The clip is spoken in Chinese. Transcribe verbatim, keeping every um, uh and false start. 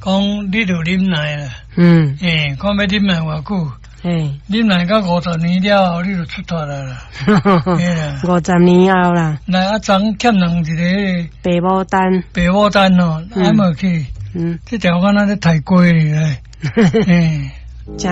讲你就啉奶啦。 嗯， 诶，看要啉奶偌久？ 嘿， 啉奶到五十年了后，你就出脱啦啦。嘿啦， 五十年后啦。 来啊，昨欠人一个爸母单， 爸母单哦，还没去。 嗯， 这条敢若咧抬贵咧。嘿。